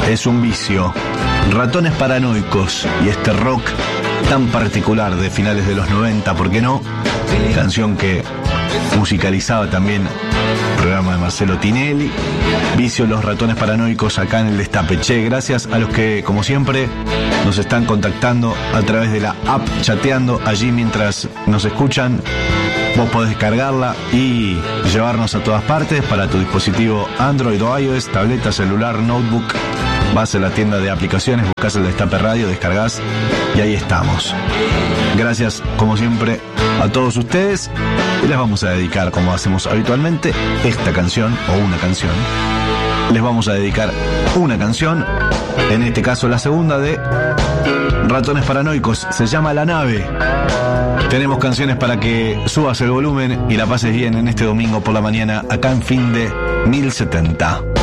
es un vicio. Ratones Paranoicos y este rock tan particular de finales de los 90, ¿por qué no? Canción que musicalizaba también el programa de Marcelo Tinelli. Vicio, Los Ratones Paranoicos, acá en el Destape. Che, gracias a los que, como siempre, nos están contactando a través de la app, chateando allí mientras nos escuchan. Vos podés descargarla y llevarnos a todas partes para tu dispositivo Android o iOS, tableta, celular, notebook. Vas a la tienda de aplicaciones, buscas el Destape Radio, descargas y ahí estamos. Gracias, como siempre, a todos ustedes. Y les vamos a dedicar, como hacemos habitualmente, esta canción o una canción. Les vamos a dedicar una canción, en este caso la segunda de Ratones Paranoicos, se llama La Nave. Tenemos canciones para que subas el volumen y la pases bien en este domingo por la mañana, acá en Fin de 1070.